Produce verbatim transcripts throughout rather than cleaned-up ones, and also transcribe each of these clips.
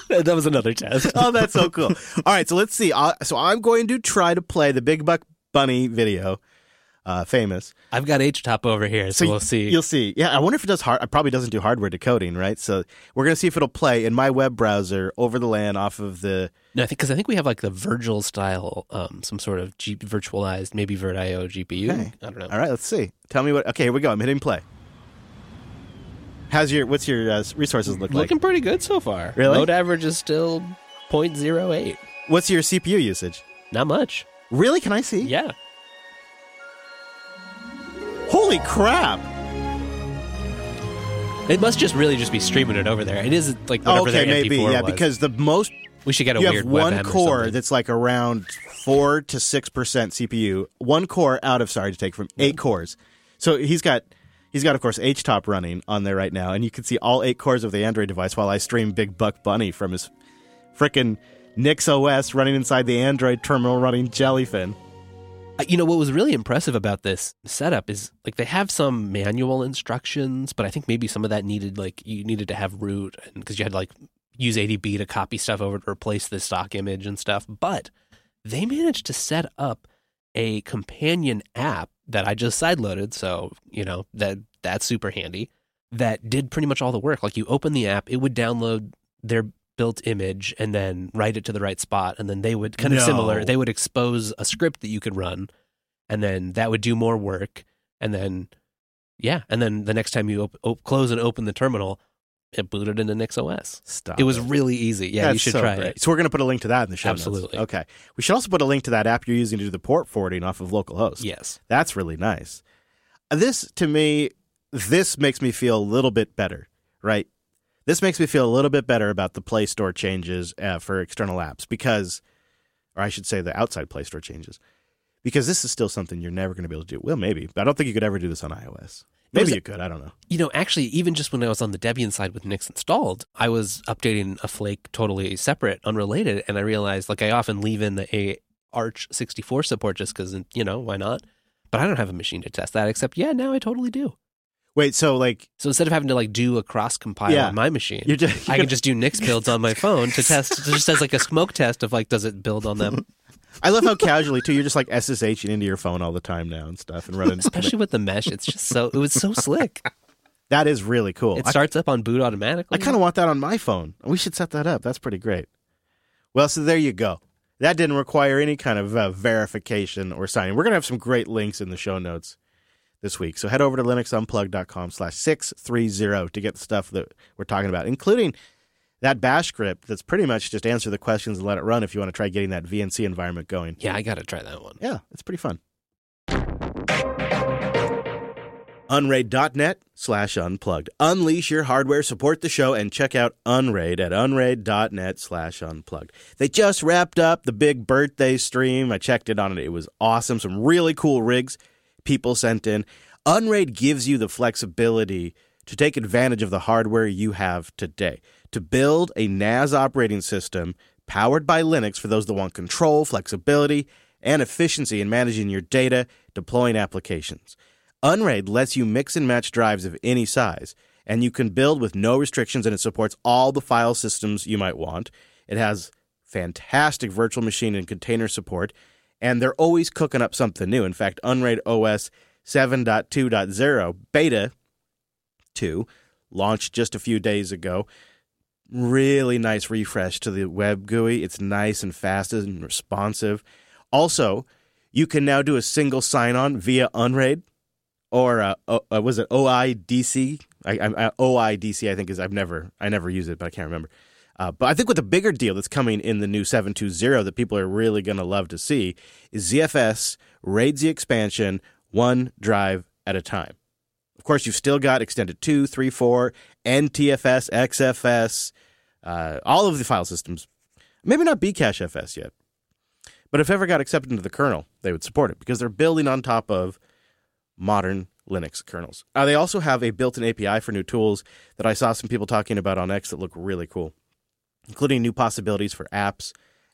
That was another test. Oh, that's so cool. All right, so let's see. i so I'm going to try to play the Big Buck Bunny video, uh, famous. I've got H-Top over here, so, So we'll see. You'll see. Yeah, I wonder if it does hard. It probably doesn't do hardware decoding, right? So we're going to see if it'll play in my web browser over the LAN off of the... No, I think because I think we have like the Virgil style, um, some sort of G- virtualized, maybe VirtIO G P U. Okay. I don't know. All right, let's see. Tell me what... Okay, here we go. I'm hitting play. How's your... What's your uh, resources look like? Looking pretty good so far. Really? Load average is still zero point zero eight. What's your C P U usage? Not much. Really? Can I see? Yeah. Holy crap! It must just really just be streaming it over there. It is like whatever Okay, their maybe. M P four Yeah, was. because the most... We should get a you weird have one WebM or core something. that's like around four to six percent C P U. One core out of sorry to take from eight cores. So he's got he's got of course H-Top running on there right now, and you can see all eight cores of the Android device while I stream Big Buck Bunny from his frickin' NixOS running inside the Android terminal running Jellyfin. Uh, You know, what was really impressive about this setup is like they have some manual instructions, but I think maybe some of that needed like you needed to have root because you had to like use A D B to copy stuff over to replace the stock image and stuff. But they managed to set up a companion app that I just sideloaded, so you know that that's super handy. That did pretty much all the work. Like you open the app, it would download their built image and then write it to the right spot, and then they would kind of No. similar. They would expose a script that you could run, and then that would do more work. And then, yeah, and then the next time you op- op- close and open the terminal, it booted into NixOS. Stop It was really easy. Yeah, That's you should so try great. it. So we're going to put a link to that in the show notes. Absolutely. Okay. We should also put a link to that app you're using to do the port forwarding off of localhost. Yes. That's really nice. This, to me, this makes me feel a little bit better, right? This makes me feel a little bit better about the Play Store changes uh, for external apps because, or I should say the outside Play Store changes, because this is still something you're never going to be able to do. Well, maybe, but I don't think you could ever do this on iOS. Maybe Was you it- could. I don't know. You know, actually, even just when I was on the Debian side with Nix installed, I was updating a Flake totally separate, unrelated, and I realized, like, I often leave in the a Arch sixty-four support just because, you know, why not? But I don't have a machine to test that, except, yeah, now I totally do. Wait, so like, So instead of having to, like, do a cross-compile Yeah. on my machine, you're just, I can just do Nix builds on my phone to test, just as, like, a smoke test of, like, does it build on them? I love how casually, too, you're just like SSHing into your phone all the time now and stuff and running. Especially with the mesh, it's just so, it was so slick. That is really cool. It I- starts up on boot automatically. I kind of want that on my phone. We should set that up. That's pretty great. Well, so there you go. That didn't require any kind of uh, verification or signing. We're going to have some great links in the show notes this week. So head over to linuxunplug.com slash 630 to get the stuff that we're talking about, including that bash script that's pretty much just answer the questions and let it run if you want to try getting that V N C environment going. Yeah, I got to try that one. Yeah, it's pretty fun. Unraid.net slash unplugged. Unleash your hardware, support the show, and check out Unraid at unraid.net slash unplugged. They just wrapped up the big birthday stream. I checked it on it. It was awesome. Some really cool rigs people sent in. Unraid gives you the flexibility to take advantage of the hardware you have today. To build a N A S operating system powered by Linux for those that want control, flexibility, and efficiency in managing your data, deploying applications. Unraid lets you mix and match drives of any size, and you can build with no restrictions, and it supports all the file systems you might want. It has fantastic virtual machine and container support, and they're always cooking up something new. In fact, Unraid O S seven point two point zero Beta two launched just a few days ago. Really nice refresh to the web G U I. It's nice and fast and responsive. Also, you can now do a single sign-on via Unraid. Or uh, uh, was it O I D C? I, I, O I D C, I think, is I've never I never use it, but I can't remember. Uh, but I think what the bigger deal that's coming in the new seven point two point zero that people are really going to love to see is Z F S RAID Z expansion one drive at a time. Of course, you've still got extended two, three, four, N T F S, X F S, uh, all of the file systems. Maybe not Bcache F S yet, but if ever got accepted into the kernel, they would support it because they're building on top of modern Linux kernels. Uh, they also have a built-in A P I for new tools that I saw some people talking about on X that look really cool, including new possibilities for apps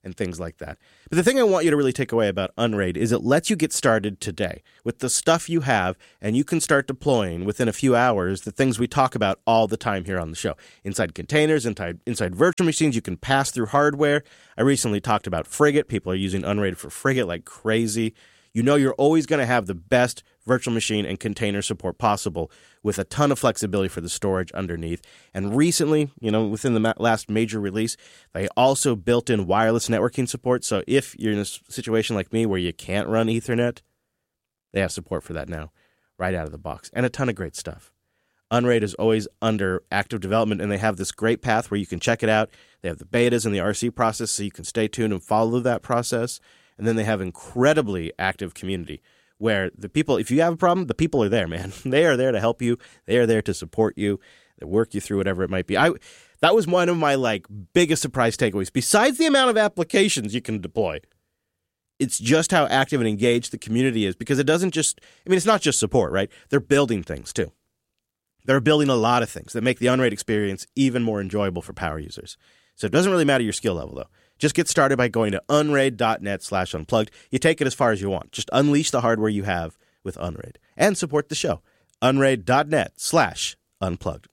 and things like that. But the thing I want you to really take away about Unraid is it lets you get started today with the stuff you have, and you can start deploying within a few hours the things we talk about all the time here on the show. Inside containers, inside, inside virtual machines, you can pass through hardware. I recently talked about Frigate. People are using Unraid for Frigate like crazy. You know you're always going to have the best virtual machine and container support possible with a ton of flexibility for the storage underneath. And recently, you know, within the ma- last major release, they also built in wireless networking support. So if you're in a situation like me where you can't run Ethernet, they have support for that now, right out of the box. And a ton of great stuff. Unraid is always under active development, and they have this great path where you can check it out. They have the betas and the R C process, so you can stay tuned and follow that process. And then they have incredibly active community where the people, if you have a problem, the people are there, man. They are there to help you. They are there to support you, to work you through whatever it might be. I that was one of my like biggest surprise takeaways. Besides the amount of applications you can deploy, it's just how active and engaged the community is, because it doesn't just, I mean, it's not just support, right? They're building things too. They're building a lot of things that make the Unraid experience even more enjoyable for power users. So it doesn't really matter your skill level, though. Just get started by going to unraid.net slash unplugged. You take it as far as you want. Just unleash the hardware you have with Unraid. And support the show. unraid.net slash unplugged.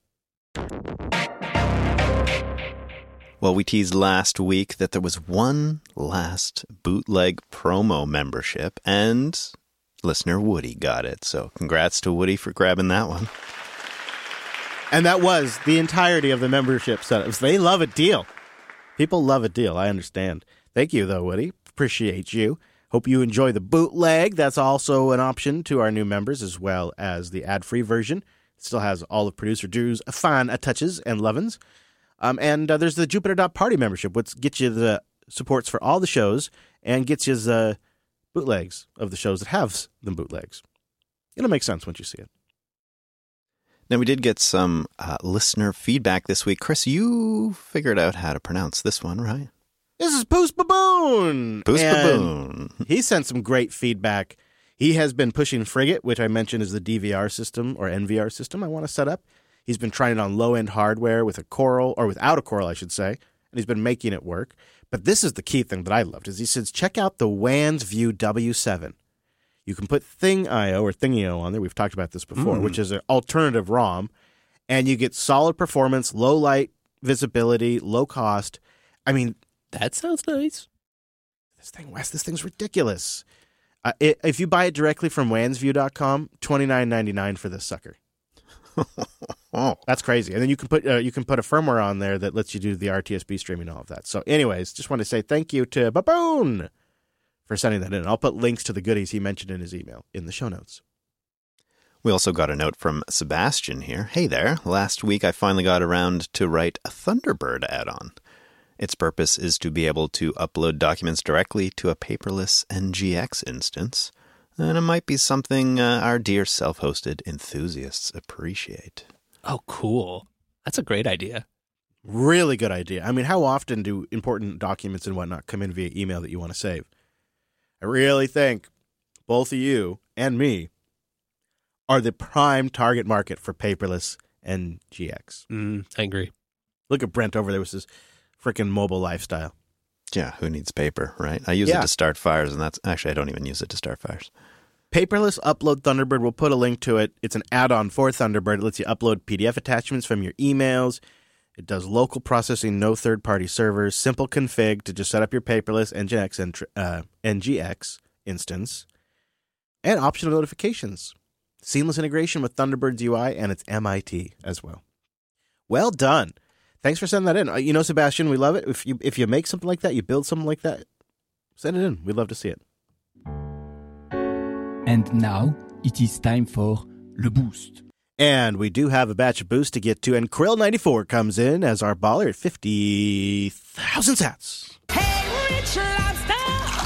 Well, we teased last week that there was one last bootleg promo membership, and listener Woody got it. So congrats to Woody for grabbing that one. And that was the entirety of the membership setups. They love a deal. People love a deal. I understand. Thank you, though, Woody. Appreciate you. Hope you enjoy the bootleg. That's also an option to our new members, as well as the ad-free version. It still has all of Producer Drew's fine touches and lovin's. Um, and uh, there's the Jupiter.party membership, which gets you the supports for all the shows and gets you the bootlegs of the shows that have the bootlegs. It'll make sense once you see it. Now, we did get some uh, listener feedback this week. Chris, you figured out how to pronounce this one, right? This is Poos Baboon. Poos And Baboon. He sent some great feedback. He has been pushing Frigate, which I mentioned is the D V R system or N V R system I want to set up. He's been trying it on low-end hardware with a Coral, or without a Coral, I should say, and he's been making it work. But this is the key thing that I loved, is he says, check out the WANSView W seven. You can put Thing.io or Thingio on there. We've talked about this before, mm. which is an alternative ROM, and you get solid performance, low light visibility, low cost. I mean, that sounds nice. This thing, Wes, this thing's ridiculous. Uh, it, if you buy it directly from wansview dot com, twenty-nine ninety-nine for this sucker. Oh, that's crazy. And then you can put uh, you can put a firmware on there that lets you do the R T S B streaming and all of that. So, anyways, just want to say thank you to Baboon for sending that in. I'll put links to the goodies he mentioned in his email in the show notes. We also got a note from Sebastian here. Hey there. Last week I finally got around to write a Thunderbird add-on. Its purpose is to be able to upload documents directly to a paperless N G X instance. And it might be something uh, our dear self-hosted enthusiasts appreciate. Oh, cool. That's a great idea. Really good idea. I mean, how often do important documents and whatnot come in via email that you want to save? I really think both of you and me are the prime target market for paperless N G X. Mm, I agree. Look at Brent over there with his freaking mobile lifestyle. Yeah, who needs paper, right? I use yeah. it to start fires, and that's actually, I don't even use it to start fires. Paperless Upload Thunderbird. We'll put a link to it. It's an add-on for Thunderbird. It lets you upload P D F attachments from your emails. It does local processing, no third-party servers, simple config to just set up your paperless N G X, uh, N G X instance, and optional notifications. Seamless integration with Thunderbird's U I and its M I T as well. Well done. Thanks for sending that in. Uh, you know, Sebastian, we love it. If you if you make something like that, you build something like that, send it in. We'd love to see it. And now it is time for Le Boost. And we do have a batch of boost to get to, and Krill ninety-four comes in as our baller at fifty thousand sats. Hey, Rich Lobster!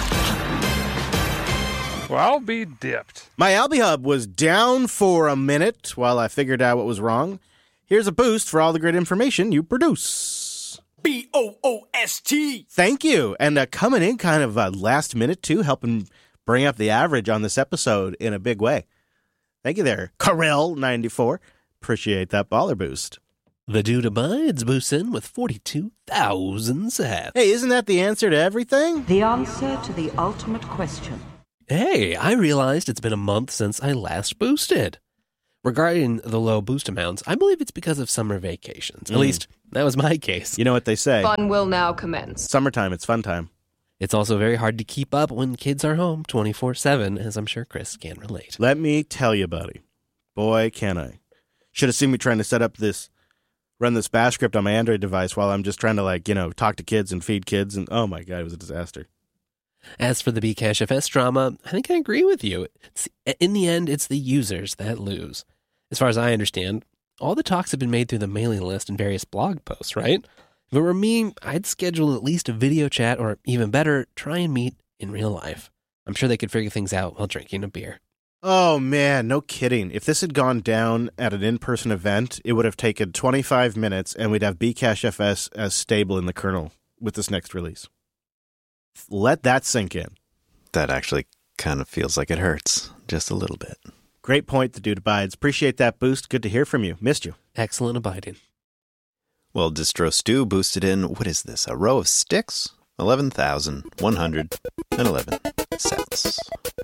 Well, I'll be dipped. My AlbiHub was down for a minute while I figured out what was wrong. Here's a boost for all the great information you produce. B O O S T! Thank you. And uh, coming in kind of uh, last minute, too, helping bring up the average on this episode in a big way. Thank you there, Karel ninety-four. Appreciate that baller boost. The dude abides boosts in with forty-two thousand sats. Hey, isn't that the answer to everything? The answer to the ultimate question. Hey, I realized it's been a month since I last boosted. Regarding the low boost amounts, I believe it's because of summer vacations. At Mm. least, that was my case. You know what they say. Fun will now commence. Summertime, it's fun time. It's also very hard to keep up when kids are home twenty-four seven, as I'm sure Chris can relate. Let me tell you, buddy. Boy, can I. Should have seen me trying to set up this, run this bash script on my Android device while I'm just trying to, like, you know, talk to kids and feed kids. And oh my God, it was a disaster. As for the Bcash F S drama, I think I agree with you. It's, in the end, it's the users that lose. As far as I understand, all the talks have been made through the mailing list and various blog posts, right? If it were me, I'd schedule at least a video chat, or even better, try and meet in real life. I'm sure they could figure things out while drinking a beer. Oh, man, no kidding. If this had gone down at an in-person event, it would have taken twenty-five minutes, and we'd have Bcash F S as stable in the kernel with this next release. Let that sink in. That actually kind of feels like it hurts, just a little bit. Great point, the dude abides. Appreciate that boost. Good to hear from you. Missed you. Excellent abiding. Well, Distro Stew boosted in, what is this, a row of sticks? eleven thousand one hundred eleven sets.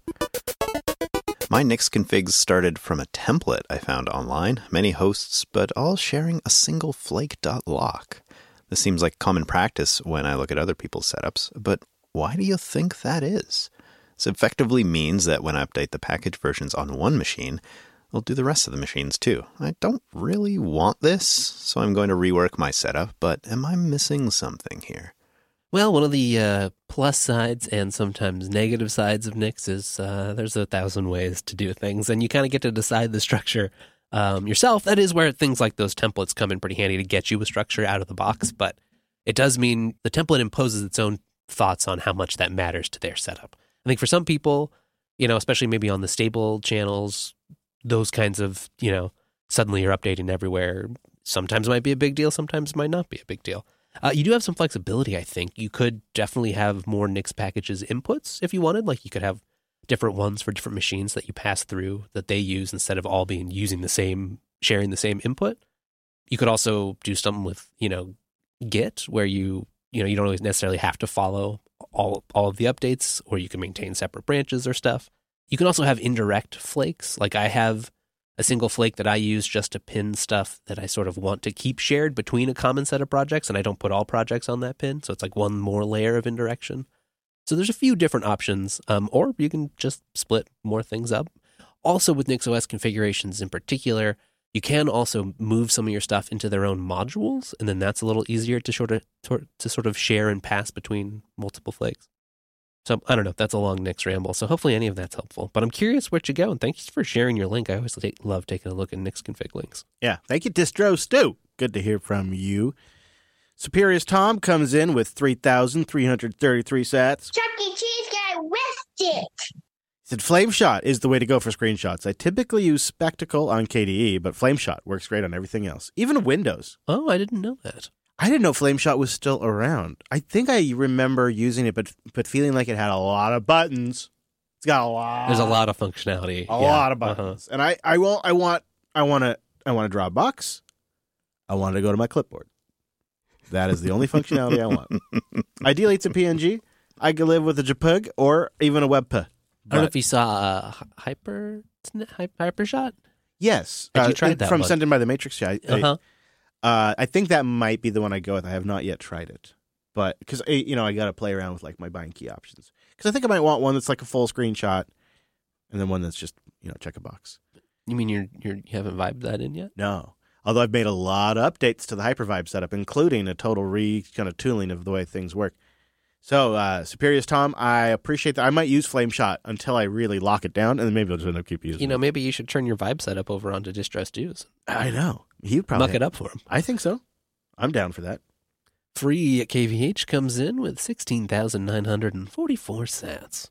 My Nix configs started from a template I found online, many hosts, but all sharing a single flake.lock. This seems like common practice when I look at other people's setups, but why do you think that is? This effectively means that when I update the package versions on one machine, it'll do the rest of the machines too. I don't really want this, so I'm going to rework my setup, but am I missing something here? Well, one of the uh, plus sides and sometimes negative sides of Nix is uh, there's a thousand ways to do things, and you kind of get to decide the structure um, yourself. That is where things like those templates come in pretty handy to get you a structure out of the box, but it does mean the template imposes its own thoughts on how much that matters to their setup. I think for some people, you know, especially maybe on the stable channels, those kinds of, you know, suddenly you're updating everywhere, sometimes might be a big deal, sometimes might not be a big deal. Uh, you do have some flexibility, I think. You could definitely have more Nix packages inputs if you wanted. Like you could have different ones for different machines that you pass through that they use instead of all being using the same, sharing the same input. You could also do something with, you know, Git where you, you know, you don't always necessarily have to follow all, all of the updates, or you can maintain separate branches or stuff. You can also have indirect flakes. Like I have a single flake that I use just to pin stuff that I sort of want to keep shared between a common set of projects, and I don't put all projects on that pin, so it's like one more layer of indirection. So there's a few different options, um, or you can just split more things up. Also with NixOS configurations in particular, you can also move some of your stuff into their own modules, and then that's a little easier to sort of to sort of share and pass between multiple flakes. So, I don't know, that's a long Nix ramble, so hopefully any of that's helpful. But I'm curious where to go, and thanks for sharing your link. I always take, love taking a look at Nix config links. Yeah, thank you, Distro Stew. Good to hear from you. Superior's Tom comes in with three thousand three hundred thirty-three sats. Chuck E. Cheese guy whiffed it. He said, Flameshot is the way to go for screenshots. I typically use Spectacle on K D E, but Flameshot works great on everything else, even Windows. Oh, I didn't know that. I didn't know Flameshot was still around. I think I remember using it, but but feeling like it had a lot of buttons. It's got a lot. There's a lot of functionality. A yeah. lot of Uh-huh. buttons, and I I will I want I want to I want to draw a box. I want to go to my clipboard. That is the only functionality I want. Ideally, it's a P N G. I could live with a JPEG or even a WebP. I don't know if you saw uh, Hyper Hypershot. Yes, Had you uh, tried that from one? Sent In by the Matrix? Yeah, I, Uh-huh. Uh, I think that might be the one I go with. I have not yet tried it, but because you know I got to play around with like my bind key options. Because I think I might want one that's like a full screenshot, and then one that's just you know check a box. You mean you're, you're, you haven't vibed that in yet? No, although I've made a lot of updates to the Hypervibe setup, including a total re kind of tooling of the way things work. So, uh, Superior's Tom, I appreciate that. I might use Flameshot until I really lock it down, and then maybe I'll just end up keep using it. You know, maybe you should turn your vibe setup over onto Distro Stews. I know. He'd probably Muck it up for him. I think so. I'm down for that. Free K V H comes in with sixteen thousand nine hundred forty-four sats.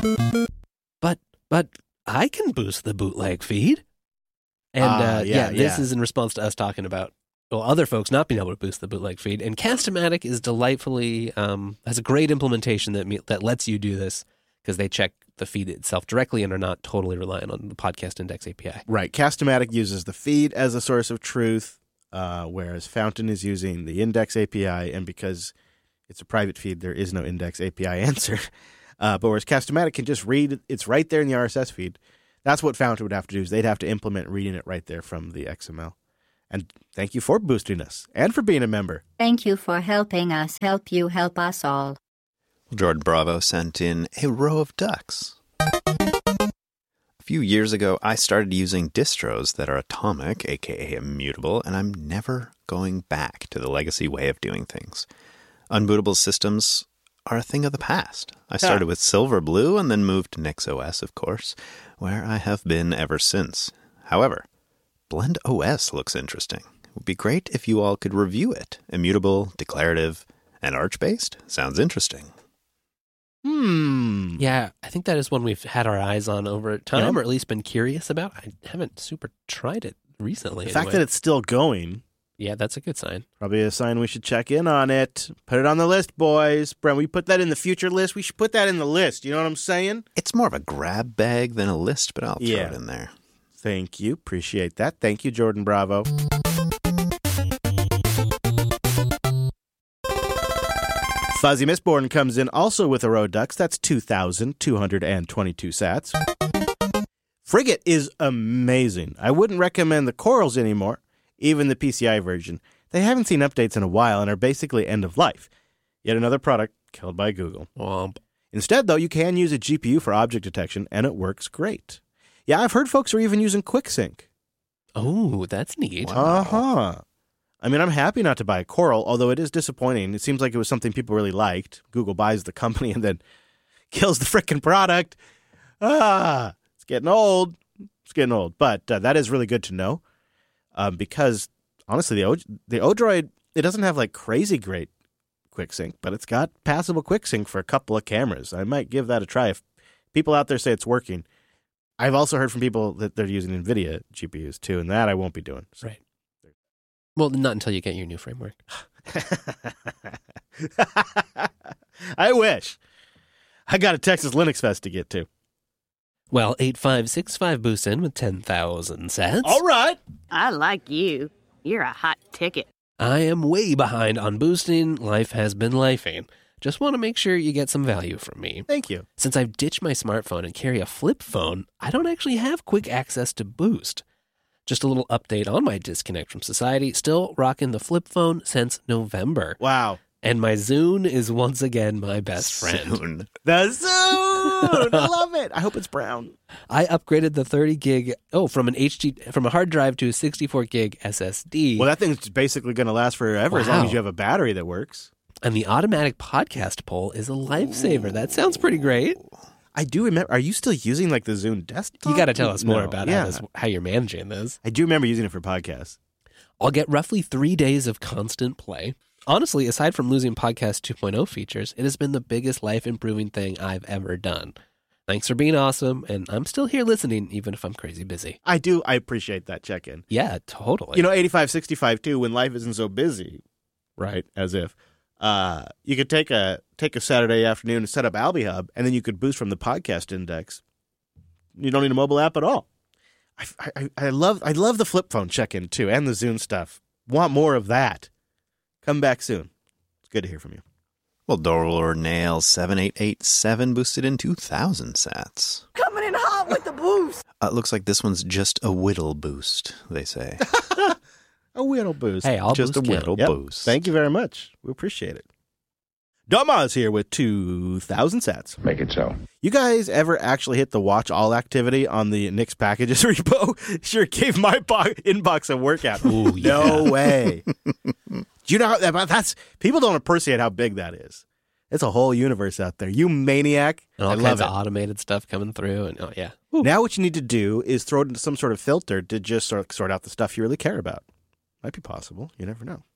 But, but I can boost the bootleg feed. And, Ah, uh, yeah, yeah, this yeah. is in response to us talking about, well, other folks not being able to boost the bootleg feed. And Cast-O-Matic is delightfully, um, has a great implementation that me- that lets you do this because they check the feed itself directly and are not totally reliant on the Podcast Index A P I. Right. Cast-O-Matic uses the feed as a source of truth. uh, whereas Fountain is using the Index A P I, and because it's a private feed, there is no Index A P I answer. Uh, but whereas Castomatic can just read, it's right there in the R S S feed. That's what Fountain would have to do, is they'd have to implement reading it right there from the X M L. And thank you for boosting us and for being a member. Thank you for helping us help you help us all. Jordan Bravo sent in a row of ducks. A few years ago, I started using distros that are atomic, aka immutable, and I'm never going back to the legacy way of doing things. Unbootable systems are a thing of the past. I started with Silverblue and then moved to NixOS, of course, where I have been ever since. However, BlendOS looks interesting. It would be great if you all could review it. Immutable, declarative, and Arch-based? Sounds interesting. Hmm. Yeah, I think that is one we've had our eyes on over time, Yeah. or at least been curious about. I haven't super tried it recently. The fact anyway. that it's still going, Yeah, that's a good sign. probably a sign we should check in on it. Put it on the list, boys. Brent, we put that in the future list. We should put that in the list. You know what I'm saying? It's more of a grab bag than a list, but I'll throw Yeah. it in there. Thank you. Appreciate that. Thank you, Jordan Bravo. Fuzzy Mistborn comes in also with a row of ducks. That's two thousand two hundred twenty-two sats. Frigate is amazing. I wouldn't recommend the Corals anymore, even the P C I version. They haven't seen updates in a while and are basically end of life. Yet another product killed by Google. Womp. Instead, though, you can use a G P U for object detection, and it works great. Yeah, I've heard folks are even using QuickSync. Oh, that's neat. Uh-huh. I mean, I'm happy not to buy a Coral, although it is disappointing. It seems like it was something people really liked. Google buys the company and then kills the frickin' product. Ah, it's getting old. It's getting old. But uh, that is really good to know um, because, honestly, the, o- the Odroid, it doesn't have, like, crazy great QuickSync, but it's got passable QuickSync for a couple of cameras. I might give that a try if people out there say it's working. I've also heard from people that they're using NVIDIA G P Us, too, and that I won't be doing. So. Right. Well, not until you get your new framework. I wish. I got a Texas Linux Fest to get to. Well, eight five six five boosts in with ten thousand sats. All right. I like you. You're a hot ticket. I am way behind on boosting. Life has been lifing. Just want to make sure you get some value from me. Thank you. Since I've ditched my smartphone and carry a flip phone, I don't actually have quick access to Boost. Just a little update on my disconnect from society. Still rocking the flip phone since November. Wow. And my Zune is once again my best friend. Soon. The Zune. I love it. I hope it's brown. I upgraded the thirty gig, oh, from an H D, from a hard drive to a sixty-four gig S S D. Well, that thing's basically going to last forever as long Wow. as you have a battery that works. And the automatic podcast poll is a lifesaver. That sounds pretty great. I do remember. Are you still using like the Zune desktop? You got to tell us more No. about yeah. how, this, how you're managing this. I do remember using it for podcasts. I'll get roughly three days of constant play. Honestly, aside from losing Podcast two point oh features, it has been the biggest life-improving thing I've ever done. Thanks for being awesome, and I'm still here listening, even if I'm crazy busy. I do. I appreciate that check-in. Yeah, totally. You know, eighty-five sixty-five too, when life isn't so busy, right? As if. Uh, you could take a take a Saturday afternoon and set up AlbiHub, and then you could boost from the podcast index. You don't need a mobile app at all. I, I, I love I love the flip phone check-in too, and the Zune stuff. Want more of that? Come back soon. It's good to hear from you. Well, Dorler Nail seven eight eight seven boosted in two thousand sats. Coming in hot with the boost. Uh, it looks like this one's just a whittle boost, they say. A whittle boost. Hey, I'll just boost a Ken. whittle Yep. boost. Thank you very much. We appreciate it. Doma is here with two thousand sats. Make it so. You guys ever actually hit the watch all activity on the Nix packages repo? Sure gave my bo- inbox a workout. Ooh, yeah. No way. Do you know how that, that's people don't appreciate how big that is. It's a whole universe out there. You maniac. And all I kinds love of it. automated stuff coming through. And oh, yeah. Now what you need to do is throw it into some sort of filter to just sort, sort out the stuff you really care about. Might be possible. You never know.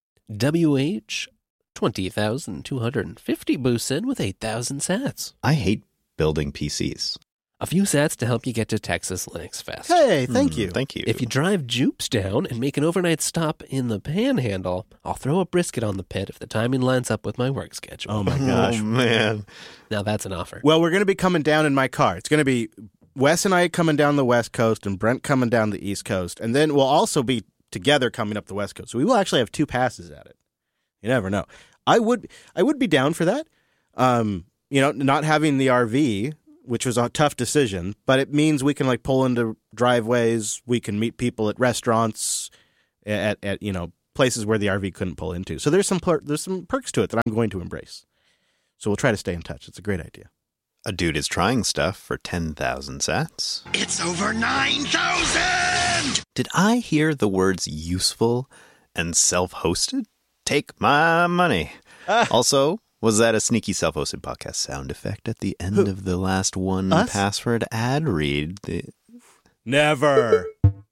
W H twenty thousand two hundred fifty boosts in with eight thousand sats. I hate building P Cs. A few sats to help you get to Texas Linux Fest. Hey, thank Hmm, you. Thank you. If you drive Jupes down and make an overnight stop in the Panhandle, I'll throw a brisket on the pit if the timing lines up with my work schedule. Oh my gosh. Oh, man. Now that's an offer. Well, we're going to be coming down in my car. It's going to be Wes and I coming down the West Coast and Brent coming down the East Coast. And then we'll also be together coming up the West Coast. So we will actually have two passes at it. You never know. I would I would be down for that. Um, you know, not having the R V, which was a tough decision, but it means we can like pull into driveways. We can meet people at restaurants, at, at you know, places where the R V couldn't pull into. So there's some per- there's some perks to it that I'm going to embrace. So we'll try to stay in touch. It's a great idea. A dude is trying stuff for ten thousand sats. It's over nine thousand! Did I hear the words useful and self-hosted? Take my money. Ah. Also, was that a sneaky self-hosted podcast sound effect at the end Who? of the last one Us? password ad read? The... Never.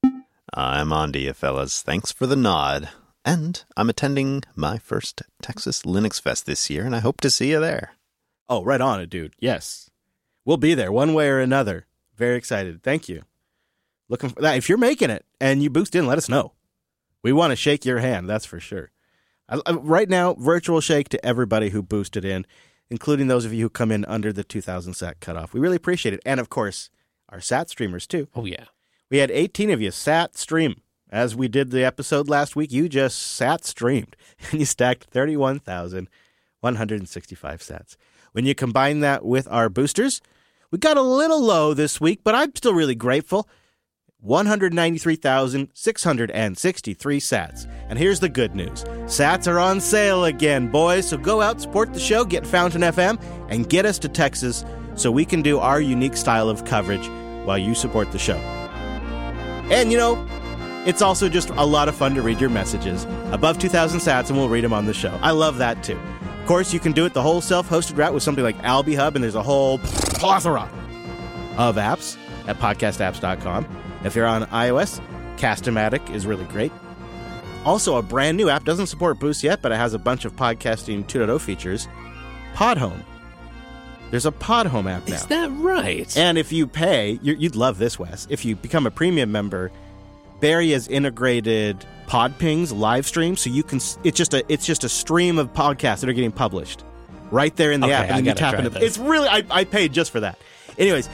I'm on to you, fellas. Thanks for the nod. And I'm attending my first Texas Linux Fest this year, and I hope to see you there. Oh, right on it, dude. Yes. We'll be there one way or another. Very excited. Thank you. Looking for that. If you're making it and you boost in, let us know. We want to shake your hand, that's for sure. I, I, right now, virtual shake to everybody who boosted in, including those of you who come in under the two thousand sat cutoff. We really appreciate it. And, of course, our sat streamers, too. Oh, yeah. We had eighteen of you sat stream. As we did the episode last week, you just sat streamed, and you stacked thirty-one thousand one hundred sixty-five sats. When you combine that with our boosters, we got a little low this week, but I'm still really grateful. one hundred ninety-three thousand six hundred sixty-three sats. And here's the good news. Sats are on sale again, boys. So go out, support the show, get Fountain F M, and get us to Texas so we can do our unique style of coverage while you support the show. And, you know, it's also just a lot of fun to read your messages. Above two thousand sats, and we'll read them on the show. I love that, too. Of course, you can do it the whole self-hosted route with something like Alby Hub, and there's a whole plethora of apps at podcast apps dot com. If you're on iOS, Cast-O-Matic is really great. Also, a brand new app, doesn't support Boost yet, but it has a bunch of podcasting two point oh features, Podhome. There's a Podhome app now. Is that right? And if you pay, you'd love this, Wes. If you become a premium member, Barry has integrated Podpings live stream, so you can. It's just a. It's just a stream of podcasts that are getting published right there in the okay, app, and then you tap into. This. It's really. I, I paid just for that. Anyways,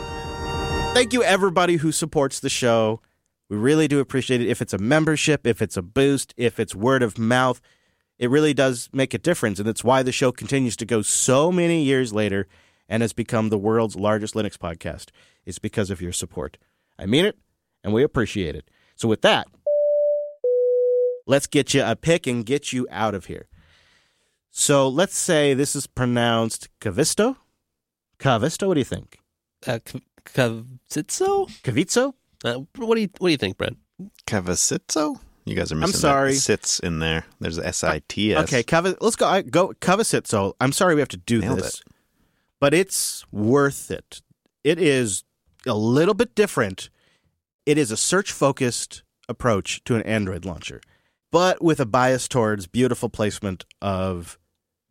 thank you everybody who supports the show. We really do appreciate it. If it's a membership, if it's a boost, if it's word of mouth, it really does make a difference, and it's why the show continues to go so many years later and has become the world's largest Linux podcast. It's because of your support. I mean it, and we appreciate it. So with that, let's get you a pick and get you out of here. So let's say this is pronounced Kavisto? Kavisto, what do you think? Uh, Kavitso? Kavitso? Uh, what do you What do you think, Brent? Kavasitso? You guys are missing I'm sorry. that sits in there. There's a S I T S. Okay, Kav- let's go. I, go Kavasitso. I'm sorry we have to do Nailed this, it. but it's worth it. It is a little bit different. It is a search-focused approach to an Android launcher, but with a bias towards beautiful placement of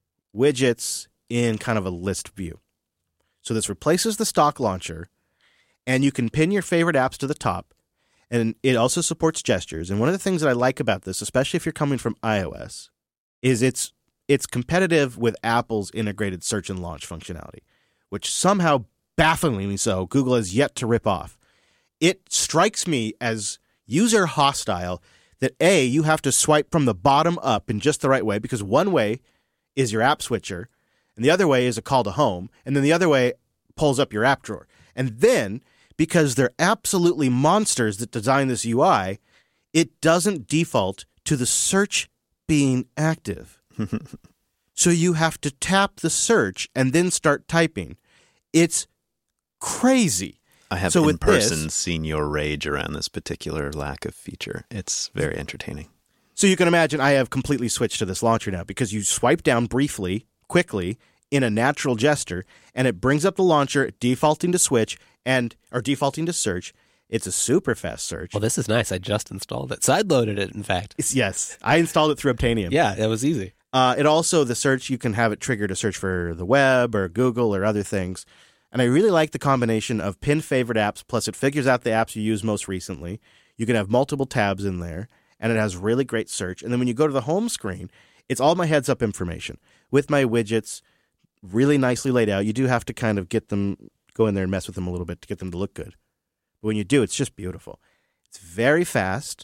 widgets in kind of a list view. So this replaces the stock launcher, and you can pin your favorite apps to the top, and it also supports gestures. And one of the things that I like about this, especially if you're coming from iOS, is it's it's competitive with Apple's integrated search and launch functionality, which somehow, bafflingly so, Google has yet to rip off. It strikes me as user hostile that, A, you have to swipe from the bottom up in just the right way, because one way is your app switcher, and the other way is a call to home, and then the other way pulls up your app drawer. And then, because they're absolutely monsters that design this U I, it doesn't default to the search being active. So you have to tap the search and then start typing. It's crazy. I have so in person this, seen your rage around this particular lack of feature. It's very entertaining. So you can imagine I have completely switched to this launcher now, because you swipe down briefly, quickly, in a natural gesture, and it brings up the launcher, defaulting to switch, and or defaulting to search. It's a super fast search. Well, this is nice. I just installed it. Side-loaded it, in fact. It's, yes. I installed it through Obtainium. Yeah, it was easy. Uh, it also, the search, you can have it trigger to search for the web or Google or other things. And I really like the combination of pin favorite apps, plus it figures out the apps you use most recently. You can have multiple tabs in there, and it has really great search. And then when you go to the home screen, it's all my heads-up information with my widgets, really nicely laid out. You do have to kind of get them, go in there and mess with them a little bit to get them to look good. But when you do, it's just beautiful. It's very fast,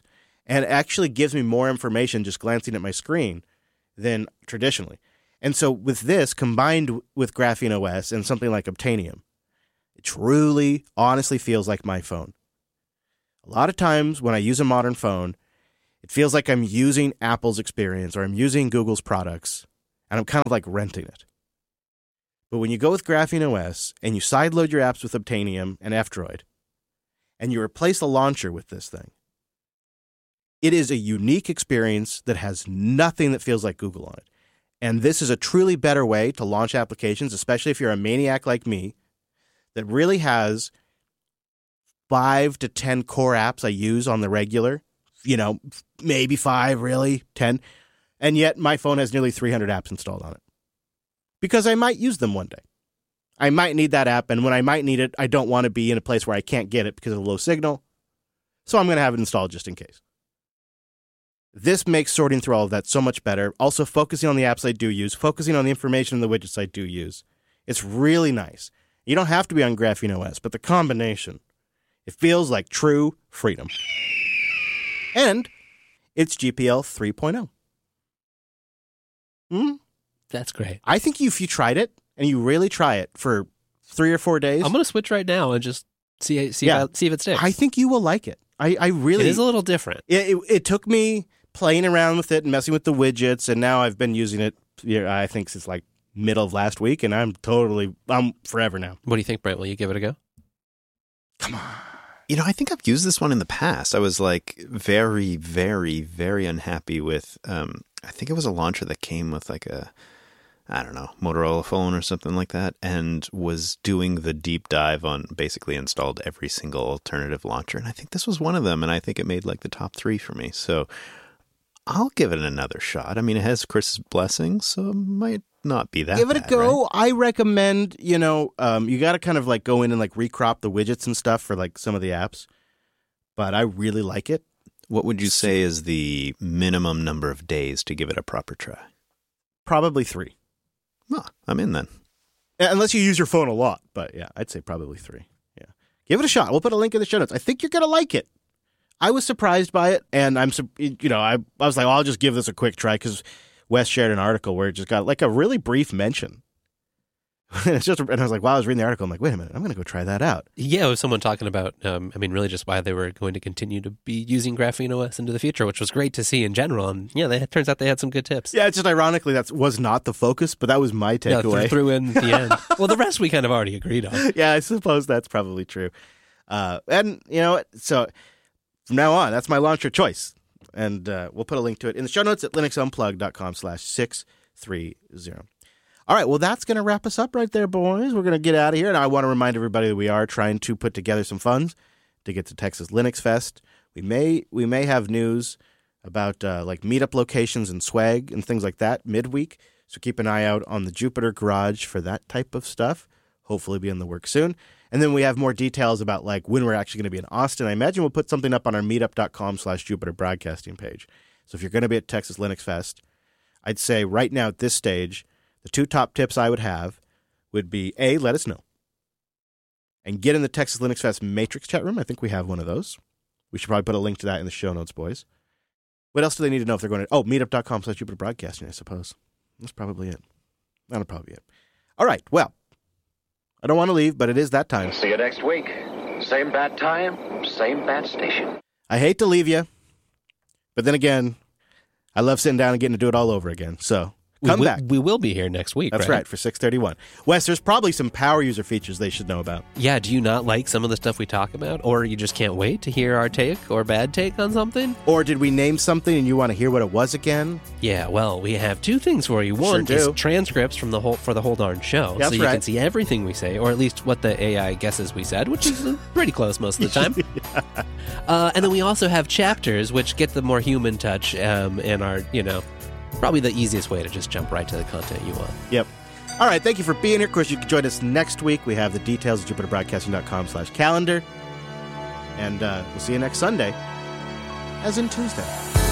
and it actually gives me more information just glancing at my screen than traditionally. And so with this, combined with Graphene O S and something like Obtainium, it truly, honestly feels like my phone. A lot of times when I use a modern phone, it feels like I'm using Apple's experience or I'm using Google's products, and I'm kind of like renting it. But when you go with Graphene O S and you sideload your apps with Obtainium and F-Droid, and you replace the launcher with this thing, it is a unique experience that has nothing that feels like Google on it. And this is a truly better way to launch applications, especially if you're a maniac like me, that really has five to ten core apps I use on the regular, you know, maybe five, really, ten. And yet my phone has nearly three hundred apps installed on it. Because I might use them one day. I might need that app, and when I might need it, I don't want to be in a place where I can't get it because of low signal. So I'm going to have it installed just in case. This makes sorting through all of that so much better. Also focusing on the apps I do use, focusing on the information in the widgets I do use. It's really nice. You don't have to be on Graphene O S, but the combination, it feels like true freedom. And it's G P L three point oh. Hmm? That's great. I think if you tried it, and you really try it for three or four days. I'm going to switch right now and just see see, yeah, if, I, see if it sticks. I think you will like it. I, I really... It is a little different. It, it, it took me playing around with it and messing with the widgets, and now I've been using it, I think, since like middle of last week, and I'm totally... I'm forever now. What do you think, Brent? Will you give it a go? Come on. You know, I think I've used this one in the past. I was like very, very, very unhappy with... Um, I think it was a launcher that came with like a... I don't know, Motorola phone or something like that, and was doing the deep dive on basically installed every single alternative launcher. And I think this was one of them, and I think it made like the top three for me. So I'll give it another shot. I mean, it has Chris's blessing, so it might not be that Give it bad, a go. Right? I recommend, you know, um, you got to kind of like go in and like recrop the widgets and stuff for like some of the apps. But I really like it. What would you say is the minimum number of days to give it a proper try? Probably three. Well, I'm in then. Unless you use your phone a lot. But yeah, I'd say probably three. Yeah. Give it a shot. We'll put a link in the show notes. I think you're going to like it. I was surprised by it. And I'm, you know, I, I was like, well, I'll just give this a quick try because Wes shared an article where it just got like a really brief mention. It's just, and I was like, while I was reading the article, I'm like, wait a minute, I'm going to go try that out. Yeah, it was someone talking about, um, I mean, really just why they were going to continue to be using Graphene O S into the future, which was great to see in general. And yeah, they, it turns out they had some good tips. Yeah, it's just ironically that was not the focus, but that was my takeaway. Yeah, threw in the end. Well, the rest we kind of already agreed on. Yeah, I suppose that's probably true. Uh, and, you know, so from now on, that's my launcher choice. And uh, we'll put a link to it in the show notes at linuxunplug.com slash 630. All right, well, that's going to wrap us up right there, boys. We're going to get out of here. And I want to remind everybody that we are trying to put together some funds to get to Texas Linux Fest. We may we may have news about uh, like meetup locations and swag and things like that midweek. So keep an eye out on the Jupiter Garage for that type of stuff. Hopefully be in the works soon. And then we have more details about like when we're actually going to be in Austin. I imagine we'll put something up on our meetup.com slash Jupiter broadcasting page. So if you're going to be at Texas Linux Fest, I'd say right now at this stage, the two top tips I would have would be, A, let us know. And get in the Texas Linux Fest Matrix chat room. I think we have one of those. We should probably put a link to that in the show notes, boys. What else do they need to know if they're going to... Oh, meetup.com slash Jupiter Broadcasting, I suppose. That's probably it. That'll probably be it. All right, well, I don't want to leave, but it is that time. See you next week. Same bat time, same bat station. I hate to leave you, but then again, I love sitting down and getting to do it all over again, so... Come we, back. We will be here next week. That's right, right for six thirty-one. Wes, there's probably some power user features they should know about. Yeah, do you not like some of the stuff we talk about? Or you just can't wait to hear our take or bad take on something? Or did we name something and you want to hear what it was again? Yeah, well, we have two things for you. One Sure is do. transcripts from the whole for the whole darn show. That's so you right. can see everything we say, or at least what the A I guesses we said, which is pretty close most of the time. Yeah. uh, and then we also have chapters, which get the more human touch um, and are, you know, probably the easiest way to just jump right to the content you want. Yep. All right, thank you for being here. Of course, you can join us next week. We have the details at jupiterbroadcasting.com slash calendar. And uh, we'll see you next Sunday, as in Tuesday.